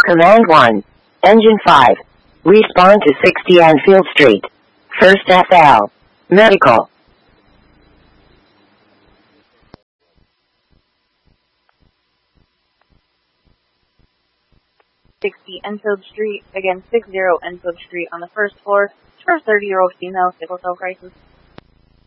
Command 1. Engine 5. Respond to 60 Anfield Street. First FL. Medical. 60 Enfield Street, again 60 Enfield Street on the first floor for a 30-year-old female sickle cell crisis.